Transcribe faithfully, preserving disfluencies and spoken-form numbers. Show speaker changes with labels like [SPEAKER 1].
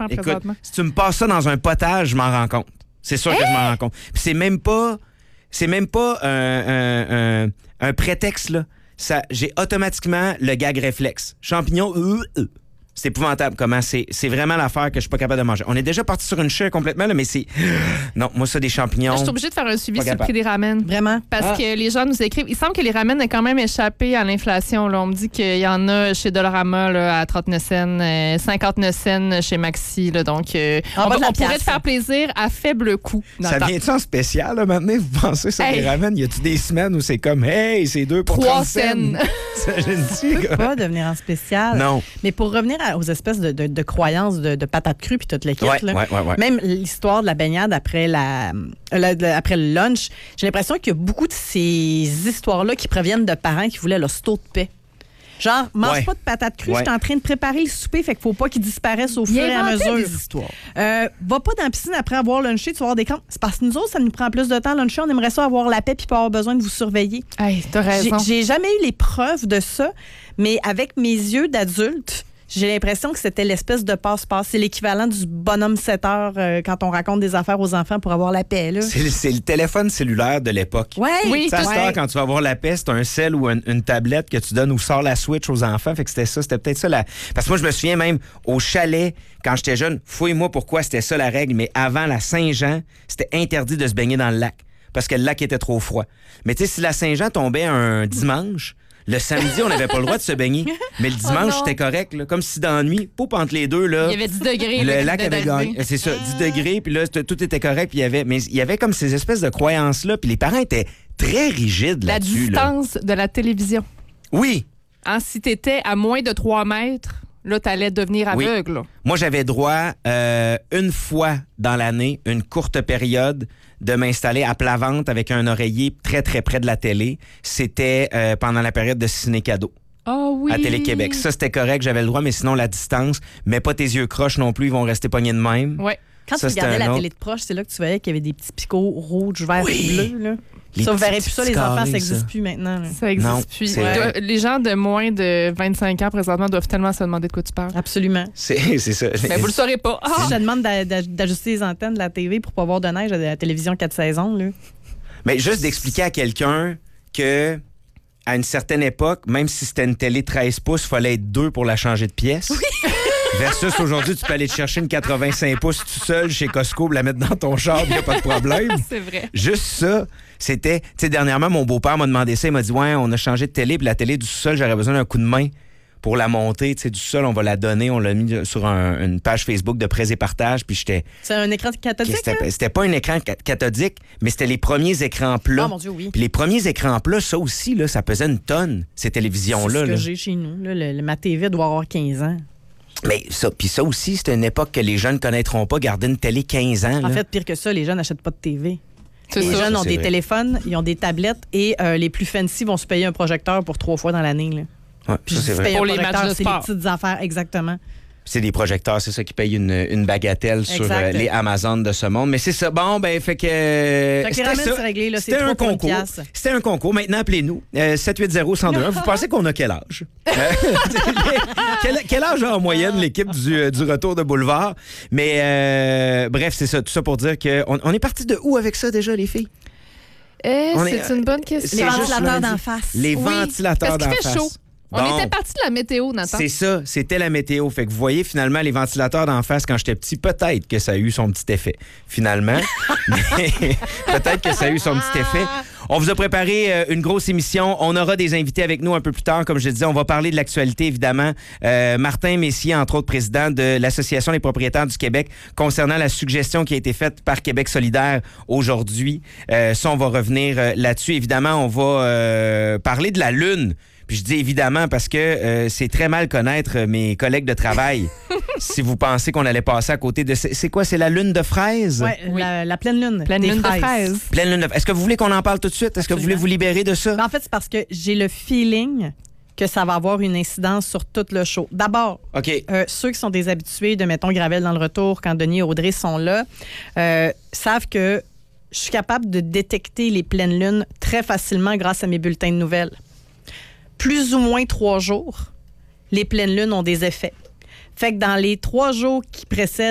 [SPEAKER 1] enfants
[SPEAKER 2] Écoute,
[SPEAKER 1] présentement.
[SPEAKER 2] si tu me passes ça dans un potage, je m'en rends compte. C'est sûr hey! que je m'en rends compte. Puis c'est même pas, c'est même pas un, un, un, un prétexte, là. Ça, j'ai automatiquement le gag réflexe. Champignons, euh, euh. C'est épouvantable comment c'est. C'est vraiment l'affaire que je suis pas capable de manger. On est déjà parti sur une chair complètement, là, mais c'est... Non, moi, ça, des champignons...
[SPEAKER 1] Là, je suis obligée de faire un suivi sur
[SPEAKER 2] capable.
[SPEAKER 1] le prix des ramen.
[SPEAKER 3] Vraiment?
[SPEAKER 1] Parce
[SPEAKER 2] ah.
[SPEAKER 1] que les gens nous écrivent... Il semble que les ramen aient quand même échappé à l'inflation. Là. On me dit qu'il y en a chez Dollarama là, à trente-neuf cents, euh, cinquante-neuf cents chez Maxi. Là, donc, euh, on, va, on pourrait te faire plaisir à faible coût.
[SPEAKER 2] Ça vient-tu en spécial, là, maintenant? Vous pensez sur hey. les ramen? Y a-tu des semaines où c'est comme, hey, c'est deux pour trente cents?
[SPEAKER 3] Ça, je ne peux pas devenir en spécial.
[SPEAKER 2] Non.
[SPEAKER 3] Mais pour revenir à, aux espèces de, de, de croyances de, de patates crues puis toute l'équipe,
[SPEAKER 2] ouais,
[SPEAKER 3] là,
[SPEAKER 2] ouais, ouais, ouais.
[SPEAKER 3] même l'histoire de la baignade après, la, la, la, après le lunch, j'ai l'impression qu'il y a beaucoup de ces histoires-là qui proviennent de parents qui voulaient leur sto de paix. Genre, mange
[SPEAKER 2] ouais.
[SPEAKER 3] pas de patates crues,
[SPEAKER 2] ouais.
[SPEAKER 3] je suis en train de préparer le souper, fait qu'il faut pas qu'ils disparaissent au fur et à mesure.
[SPEAKER 1] Des histoires.
[SPEAKER 3] Euh, va pas dans la piscine après avoir lunché, tu vas avoir des crampes. C'est parce que nous autres, ça nous prend plus de temps à luncher. On aimerait ça avoir la paix puis pas avoir besoin de vous surveiller.
[SPEAKER 1] Hey, t'as raison.
[SPEAKER 3] J'ai, j'ai jamais eu les preuves de ça, mais avec mes yeux d'adulte, j'ai l'impression que c'était l'espèce de passe-passe. C'est l'équivalent du bonhomme sept heures euh, quand on raconte des affaires aux enfants pour avoir la paix. Là.
[SPEAKER 2] C'est, c'est le téléphone cellulaire de l'époque.
[SPEAKER 3] Ouais,
[SPEAKER 1] oui,
[SPEAKER 2] ça,
[SPEAKER 1] ouais.
[SPEAKER 2] Star, quand tu vas avoir la paix, c'est un cell ou une, une tablette que tu donnes ou sort la Switch aux enfants. Fait que c'était ça, c'était peut-être ça. La... Parce que moi, je me souviens même au chalet, quand j'étais jeune, fouille-moi pourquoi c'était ça la règle, mais avant la Saint-Jean, c'était interdit de se baigner dans le lac parce que le lac était trop froid. Mais tu sais, si la Saint-Jean tombait un dimanche, le samedi, on n'avait pas le droit de se baigner. Mais le dimanche, oh c'était correct. Là, comme si dans la nuit, poup, entre les deux, là,
[SPEAKER 1] il y avait dix degrés.
[SPEAKER 2] Le lac avait gagné. C'est ça, dix degrés. Puis là, tout était correct. Puis il y avait, mais il y avait comme ces espèces de croyances-là. Puis les parents étaient très rigides
[SPEAKER 1] la
[SPEAKER 2] là-dessus.
[SPEAKER 1] La distance là. de la télévision.
[SPEAKER 2] Oui.
[SPEAKER 1] Hein, si tu étais à moins de trois mètres, là, tu allais devenir aveugle.
[SPEAKER 2] Oui. Moi, j'avais droit, euh, une fois dans l'année, une courte période, de m'installer à plat ventre avec un oreiller très, très près de la télé. C'était euh, pendant la période de ciné-cadeau.
[SPEAKER 1] Oh oui.
[SPEAKER 2] À Télé-Québec. Ça, c'était correct, j'avais le droit, mais sinon, la distance, mets pas tes yeux croches non plus, ils vont rester pognés de même.
[SPEAKER 1] Oui.
[SPEAKER 3] Quand ça, tu regardais la autre... télé de proche, c'est là que tu voyais qu'il y avait des petits picots rouges, verts
[SPEAKER 2] oui.
[SPEAKER 3] et bleus. Là.
[SPEAKER 2] Les
[SPEAKER 3] ça, vous verrez plus ça, les enfants,
[SPEAKER 2] carrés,
[SPEAKER 3] ça n'existe plus maintenant. Là.
[SPEAKER 1] Ça n'existe plus. Ouais. Les gens de moins de vingt-cinq ans, présentement, doivent tellement se demander de quoi tu parles.
[SPEAKER 3] Absolument.
[SPEAKER 2] C'est, c'est ça.
[SPEAKER 1] Mais vous le saurez pas.
[SPEAKER 3] Ah! Si je te demande d'a, d'a, d'ajuster les antennes de la T V pour pas avoir de neige à la télévision quatre saisons. Là.
[SPEAKER 2] Mais juste d'expliquer à quelqu'un que à une certaine époque, même si c'était une télé treize pouces, il fallait être deux pour la changer de pièce. Oui. Versus aujourd'hui, tu peux aller te chercher une quatre-vingt-cinq pouces tout seul chez Costco, la mettre dans ton char, il n'y a pas de problème.
[SPEAKER 1] C'est vrai.
[SPEAKER 2] Juste ça, c'était... Tu sais, dernièrement, mon beau-père m'a demandé ça. Il m'a dit, ouais, on a changé de télé, puis la télé du sol, j'aurais besoin d'un coup de main pour la monter. Tu sais, du sol, on va la donner. On l'a mis sur un, une page Facebook de prêts et partage, puis j'étais...
[SPEAKER 3] C'est un écran cathodique,
[SPEAKER 2] C'était,
[SPEAKER 3] hein?
[SPEAKER 2] c'était pas un écran cathodique, mais c'était les premiers écrans plats.
[SPEAKER 3] Oh mon Dieu, oui.
[SPEAKER 2] Puis les premiers écrans plats, ça aussi, là, ça pesait une tonne, ces télévisions-là.
[SPEAKER 3] C'est ce que
[SPEAKER 2] là.
[SPEAKER 3] j'ai chez nous. Là, le, le, ma T V doit avoir quinze ans.
[SPEAKER 2] Mais ça, puis ça aussi, c'est une époque que les jeunes ne connaîtront pas, garder une télé quinze ans. Là.
[SPEAKER 3] En fait, pire que ça, les jeunes n'achètent pas de T V.
[SPEAKER 1] C'est
[SPEAKER 3] les
[SPEAKER 1] ça,
[SPEAKER 3] jeunes
[SPEAKER 2] ça,
[SPEAKER 3] ont des
[SPEAKER 2] vrai.
[SPEAKER 3] téléphones, ils ont des tablettes et euh, les plus fancy vont se payer un projecteur pour trois fois dans l'année. Là.
[SPEAKER 2] Ouais,
[SPEAKER 3] Puis
[SPEAKER 2] ça, c'est vrai.
[SPEAKER 3] payer
[SPEAKER 1] Pour
[SPEAKER 3] un
[SPEAKER 1] les
[SPEAKER 3] projecteur,
[SPEAKER 1] matchs de
[SPEAKER 3] c'est
[SPEAKER 1] sport.
[SPEAKER 3] les petites affaires, exactement.
[SPEAKER 2] C'est des projecteurs, c'est ça qui paye une, une bagatelle sur euh, les Amazon de ce monde. Mais c'est ça. Bon, ben, fait que.
[SPEAKER 3] Fait que
[SPEAKER 2] c'était
[SPEAKER 3] les
[SPEAKER 2] ça.
[SPEAKER 3] c'est réglé, là,
[SPEAKER 2] C'était
[SPEAKER 3] c'est
[SPEAKER 2] un
[SPEAKER 3] trois
[SPEAKER 2] concours.
[SPEAKER 3] piastres.
[SPEAKER 2] C'était un concours. Maintenant, appelez-nous. Euh, sept huit zéro un zéro un. Vous pensez qu'on a quel âge? Euh, quel, quel âge a en moyenne l'équipe du, du retour de Boulevard? Mais euh, bref, c'est ça. Tout ça pour dire qu'on on est parti de où avec ça déjà, les filles?
[SPEAKER 1] Eh,
[SPEAKER 2] On
[SPEAKER 1] c'est
[SPEAKER 2] est-
[SPEAKER 1] une bonne question.
[SPEAKER 3] Les
[SPEAKER 2] C'est juste
[SPEAKER 3] ventilateurs
[SPEAKER 2] lundi.
[SPEAKER 3] d'en face.
[SPEAKER 2] Les
[SPEAKER 1] Oui,
[SPEAKER 2] ventilateurs
[SPEAKER 1] parce qu'il
[SPEAKER 2] d'en
[SPEAKER 1] fait
[SPEAKER 2] face.
[SPEAKER 1] chaud. On
[SPEAKER 2] Bon.
[SPEAKER 1] était parti de la météo, Nathan.
[SPEAKER 2] C'est ça, c'était la météo. Fait que vous voyez, finalement, les ventilateurs d'en face, quand j'étais petit, peut-être que ça a eu son petit effet, finalement. Mais peut-être que ça a eu son petit effet. On vous a préparé euh, une grosse émission. On aura des invités avec nous un peu plus tard. Comme je disais, on va parler de l'actualité, évidemment. Euh, Martin Messier, entre autres, président de l'Association des propriétaires du Québec, concernant la suggestion qui a été faite par Québec solidaire aujourd'hui. Euh, ça, on va revenir euh, là-dessus. Évidemment, on va euh, parler de la Lune. Puis je dis évidemment parce que euh, c'est très mal connaître mes collègues de travail. Si vous pensez qu'on allait passer à côté de... C'est, c'est quoi? C'est la lune de fraises?
[SPEAKER 3] Ouais,
[SPEAKER 1] Oui.
[SPEAKER 3] la, la pleine lune.
[SPEAKER 1] Pleine
[SPEAKER 3] des
[SPEAKER 1] lune
[SPEAKER 3] fraises.
[SPEAKER 1] de fraises.
[SPEAKER 2] Pleine lune de... Est-ce que vous voulez qu'on en parle tout de suite? Est-ce que vous voulez vous libérer de ça?
[SPEAKER 3] Ben, en fait, c'est parce que j'ai le feeling que ça va avoir une incidence sur tout le show. D'abord,
[SPEAKER 2] OK.
[SPEAKER 3] euh, ceux qui sont des habitués de, mettons, Gravel dans le retour, quand Denis et Audrey sont là, euh, savent que je suis capable de détecter les pleines lunes très facilement grâce à mes bulletins de nouvelles. Plus ou moins trois jours, les pleines lunes ont des effets. Fait que dans les trois jours qui précèdent